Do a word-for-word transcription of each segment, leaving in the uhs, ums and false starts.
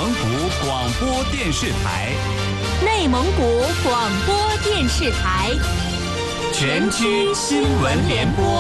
蒙古广播电视台， 内蒙古广播电视台， 全区新闻联播。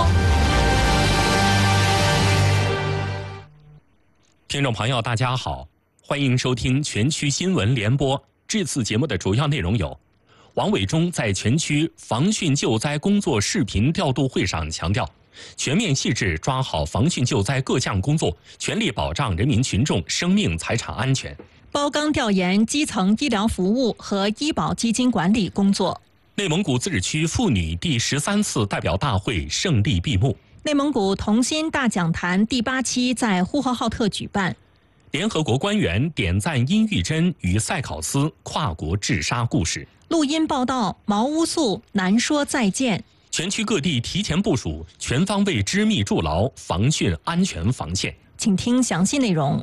听众朋友，大家好，欢迎收听全区新闻联播。这次节目的主要内容有：王伟忠在全区防汛救灾工作视频调度会上强调，全面细致抓好防汛救灾各项工作，全力保障人民群众生命财产安全。 包纲调研基层医疗服务和医保基金管理工作。 内蒙古自治区妇女第十三次代表大会胜利闭幕。 内蒙古同心大讲坛第八期在呼和浩特举办。 联合国官员点赞殷玉珍与塞考斯跨国治沙故事。 录音报道毛乌素难说再见。 全区各地提前部署，全方位织密筑牢防汛安全防线。 请听详细内容。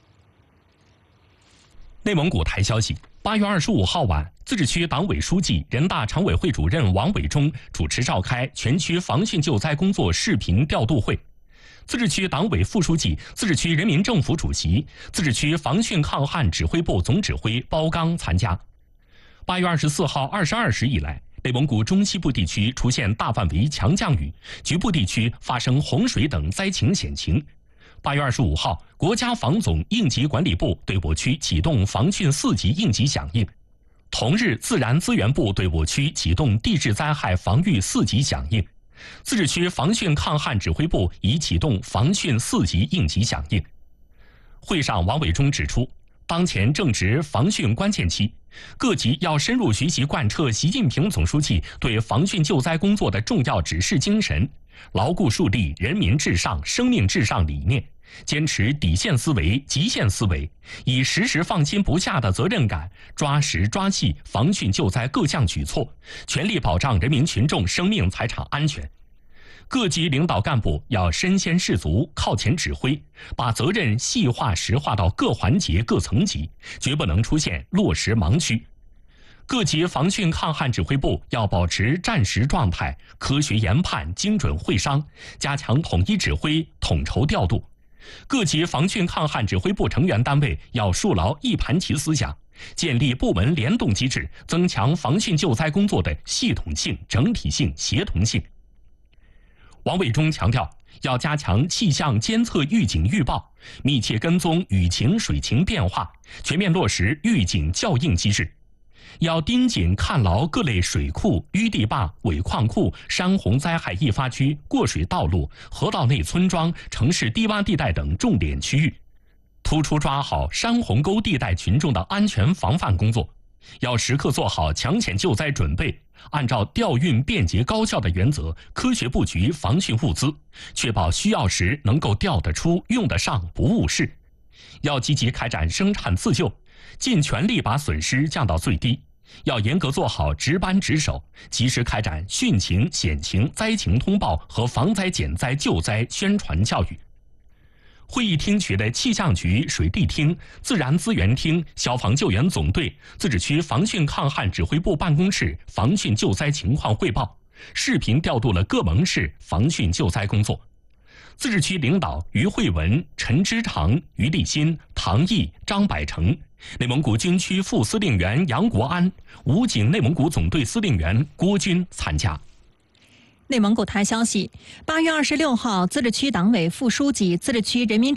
内蒙古台消息，八月二十五号晚，自治区党委书记、人大常委会主任王伟忠主持召开全区防汛救灾工作视频调度会。自治区党委副书记、自治区人民政府主席、自治区防汛抗旱指挥部总指挥包刚参加。八月二十四号二十二时以来，内蒙古中西部地区出现大范围强降雨，局部地区发生洪水等灾情险情。八月二十五号，国家防总应急管理部对我区启动防汛四级应急响应。同日，自然资源部对我区启动地质灾害防御四级响应。自治区防汛抗旱指挥部已启动防汛四级应急响应。会上，王伟忠指出，当前正值防汛关键期，各级要深入学习贯彻习近平总书记对防汛救灾工作的重要指示精神，牢固树立人民至上、生命至上理念，坚持底线思维、极限思维，以时时放心不下的责任感，抓实抓细防汛救灾各项举措，全力保障人民群众生命财产安全。各级领导干部要身先士卒、靠前指挥，把责任细化实化到各环节各层级，绝不能出现落实盲区。各级防汛抗旱指挥部要保持战时状态，科学研判、精准会商，加强统一指挥、统筹调度。各级防汛抗旱指挥部成员单位要树牢一盘棋思想，建立部门联动机制，增强防汛救灾工作的系统性、整体性、协同性。王伟忠强调，要加强气象监测预警预报，密切跟踪雨情水情变化，全面落实预警校应机制。要盯紧看牢各类水库、淤地坝、尾矿库、山洪灾害易发区、过水道路、河道内村庄、城市低洼地带等重点区域，突出抓好山洪沟地带群众的安全防范工作。要时刻做好抢险救灾准备，按照调运便捷高效的原则，科学布局防汛物资，确保需要时能够调得出、用得上，不误事。要积极开展生产自救，尽全力把损失降到最低。要严格做好值班值守，及时开展汛情、险情、灾情通报和防灾减灾救灾宣传教育。会议听取了气象局、水利厅、自然资源厅、消防救援总队、自治区防汛抗旱指挥部办公室防汛救灾情况汇报，视频调度了各盟市防汛救灾工作。自治区领导于慧文、陈之长、于立新、唐毅、张百成，内蒙古军区副司令员杨国安，武警内蒙古总队司令员郭军参加。 内蒙古台消息，八月二十六号，自治区党委副书记、自治区人民